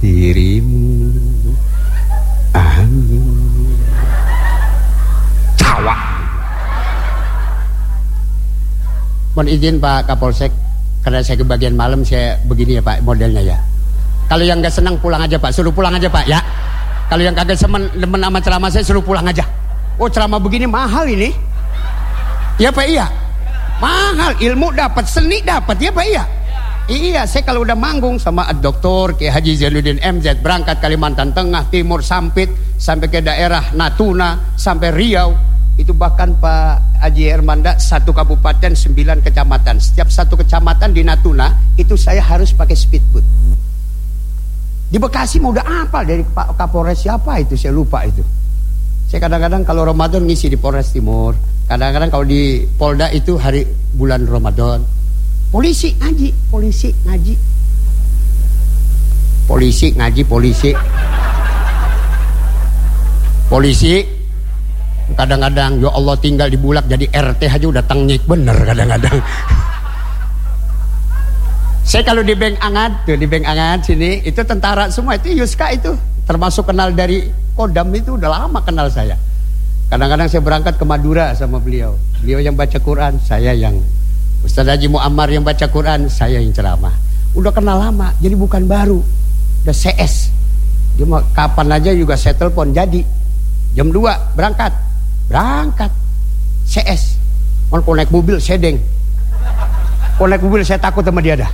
dirimu. Amin. Cawak. Mohon izin Pak Kapolsek, karena saya kebagian malam, saya begini ya Pak modelnya ya. Kalau yang gak senang pulang aja Pak, suruh pulang aja Pak ya. Kalau yang kagak demen sama ceramah saya, suruh pulang aja. Oh ceramah begini mahal ini. Ya Pak iya. Mahal, ilmu dapat, seni dapat ya Pak iya. Iya, saya kalau udah manggung sama Dr. Kiai Haji Zainuddin MZ, berangkat Kalimantan Tengah, Timur, Sampit, sampai ke daerah Natuna, sampai Riau, itu bahkan Pak Haji Hermanda 1 kabupaten 9 kecamatan. Setiap 1 kecamatan di Natuna itu saya harus pakai speedboat. Di Bekasi mau udah apa dari Pak Kapolres siapa itu, saya lupa itu. Saya kadang-kadang kalau Ramadan ngisi di Polres Timur, kadang-kadang kalau di Polda itu hari bulan Ramadan. Polisi ngaji, polisi ngaji, polisi ngaji, polisi kadang-kadang ya Allah tinggal di Bulak jadi RT aja udah tengik bener kadang-kadang. Saya kalau di Bank Angat tuh, di Bank Angat sini itu tentara semua, itu Yuska itu termasuk kenal dari Kodam, itu udah lama kenal saya. Kadang-kadang saya berangkat ke Madura sama beliau yang baca Quran, saya yang Ustaz Haji Muammar yang baca Quran, saya yang ceramah. Udah kenal lama, jadi bukan baru, udah CS. Dia mau kapan aja juga saya telepon, jadi jam 2 berangkat CS. Kalau naik mobil sedeng, kalau naik mobil saya takut sama dia dah.